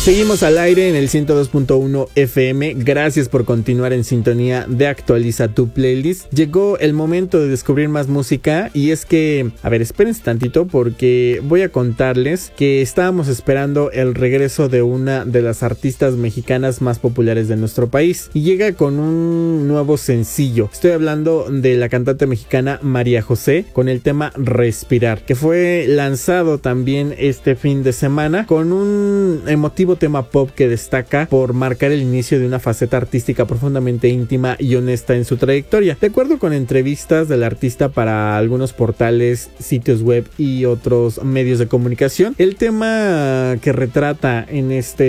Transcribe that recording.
Seguimos al aire en el 102.1 FM. Gracias por continuar en sintonía de Actualiza tu Playlist. Llegó el momento de descubrir más música y es que, a ver, espérense tantito porque voy a contarles que estábamos esperando el regreso de una de las artistas mexicanas más populares de nuestro país y llega con un nuevo sencillo. Estoy hablando de la cantante mexicana María José con el tema Respirar, que fue lanzado también este fin de semana con un emotivo tema pop que destaca por marcar el inicio de una faceta artística profundamente íntima y honesta en su trayectoria. De acuerdo con entrevistas del artista para algunos portales, sitios web y otros medios de comunicación, el tema que retrata en este